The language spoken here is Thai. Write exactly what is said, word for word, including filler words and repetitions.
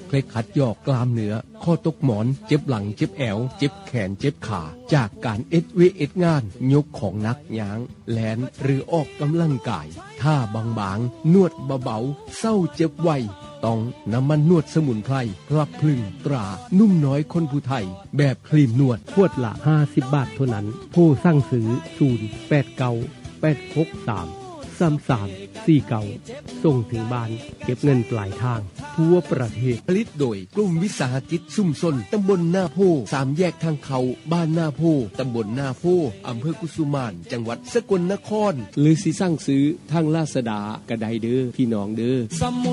เคล็ดขัดยอกกล้ามเนื้อข้อตกหมอนเจ็บหลังเจ็บแอวเจ็บแขนเจ็บขาจากการเอ็ดเวเอ็ดงานยกของหนักย้างแลนหรือออกกำลังกายท่าบางๆนวดเบาๆเศร้าเจ็บไวต้องน้ำมันนวดสมุนไพรกลับพลึงตรานุ่มน้อยคนผู้ไทยแบบครีมนวดขวดละห้าสิบบาทเท่านั้นผู้สั่งซื้อศูนย์ แปด เก้า แปด หก สาม สาม สาม สี่ เก้าส่งถึงบ้านเก็บเงินปลายทางทั่วประเทศผลิตโดยกลุ่มวิสาหกิจชุมชนตำบลหน้าโพสามแยกทางเขาบ้านหน้าโพตำบลหน้าโพอำเภอกุสุมานจังหวัดสกลนครหรือสิสั่งซื้อทางลาซาด้าก็ได้เด้อพี่น้องเด้อ